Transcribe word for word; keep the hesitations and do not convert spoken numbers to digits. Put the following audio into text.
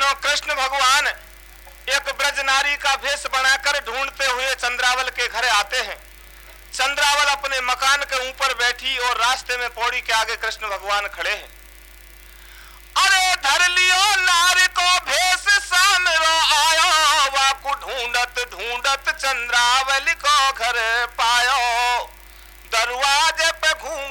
दिनों कृष्ण भगवान एक ब्रज नारी का भेष बनाकर ढूंढते हुए चंद्रावल के घर आते हैं। चंद्रावल अपने मकान के ऊपर बैठी और रास्ते में पौड़ी के आगे कृष्ण भगवान खड़े हैं। अरे धर लियो नारी को भेष सामरो आयो, वाकु ढूंढत ढूंढत चंद्रावल को घर पायो। दरवाजे पे घूंघ